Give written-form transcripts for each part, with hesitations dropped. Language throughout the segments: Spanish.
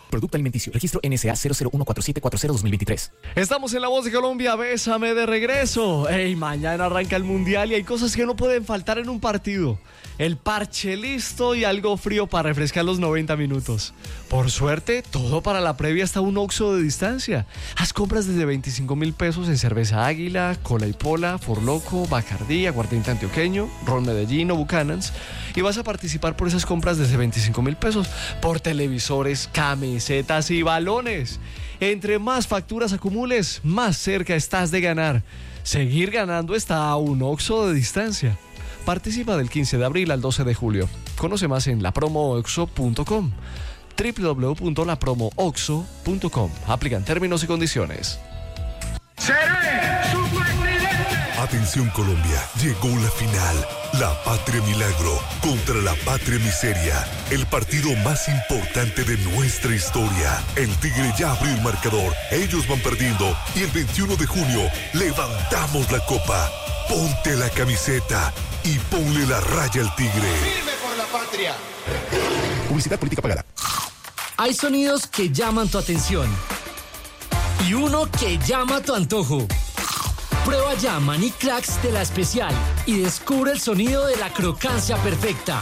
Producto alimenticio. Registro NSA 0014740-2023. Estamos en La Voz de Colombia. Bésame de regreso. Ey, mañana arranca el Mundial y hay cosas que no pueden faltar en un partido. El parche listo y algo frío para refrescar los 90 minutos. Por suerte, todo para la previa hasta un Oxxo de distancia. Haz compras desde 25.000 pesos en cerveza Águila, Cola y Pola, Forloco, Bacardí, Aguardiente Antioqueño, Ron Medellín o Buchanan's y vas a participar por esas compras desde 25.000 pesos por televisores, camisetas y balones. Entre más facturas acumules, más cerca estás de ganar. Seguir ganando está a un Oxxo de distancia. Participa del 15 de abril al 12 de julio. Conoce más en lapromooxxo.com. www.lapromooxxo.com. Aplican términos y condiciones. ¡Seré su presidente! Atención Colombia, llegó la final. La Patria Milagro contra la Patria Miseria. El partido más importante de nuestra historia. El Tigre ya abrió el marcador. Ellos van perdiendo. Y el 21 de junio levantamos la copa. Ponte la camiseta y ponle la raya al Tigre. ¡Firme por la patria! Publicidad política pagada. Hay sonidos que llaman tu atención y uno que llama tu antojo. Prueba ya Maní Cracks de La Especial y descubre el sonido de la crocancia perfecta.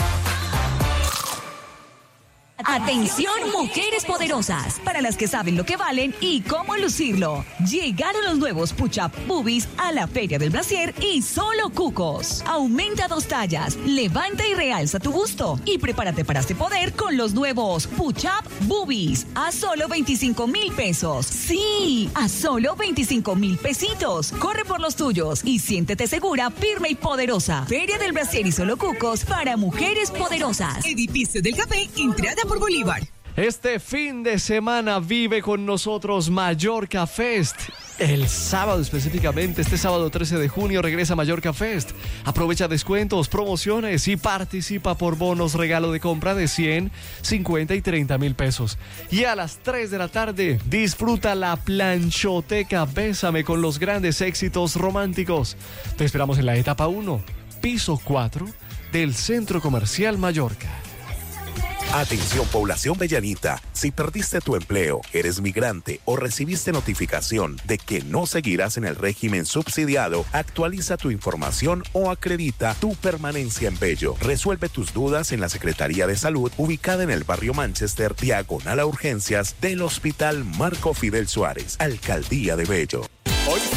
Atención, mujeres poderosas, para las que saben lo que valen y cómo lucirlo. Llegaron los nuevos Push-Up Boobies a la Feria del Brasier y solo cucos. Aumenta 2 tallas, levanta y realza tu busto y prepárate para este poder con los nuevos Push-Up Boobies a solo 25.000 pesos. Sí, a solo 25.000 pesitos. Corre por los tuyos y siéntete segura, firme y poderosa. Feria del Brasier y solo cucos para mujeres poderosas. Edificio del Café, entrada por Bolívar. Este fin de semana vive con nosotros Mallorca Fest. El sábado específicamente, este sábado 13 de junio regresa Mallorca Fest. Aprovecha descuentos, promociones y participa por bonos regalo de compra de 100, 50 y 30.000 pesos. Y a las 3 de la tarde disfruta la planchoteca Bésame con los grandes éxitos románticos. Te esperamos en la etapa 1, piso 4 del Centro Comercial Mallorca. Atención población bellanita, si perdiste tu empleo, eres migrante o recibiste notificación de que no seguirás en el régimen subsidiado, actualiza tu información o acredita tu permanencia en Bello. Resuelve tus dudas en la Secretaría de Salud, ubicada en el barrio Manchester, diagonal a urgencias del Hospital Marco Fidel Suárez, Alcaldía de Bello. Hoy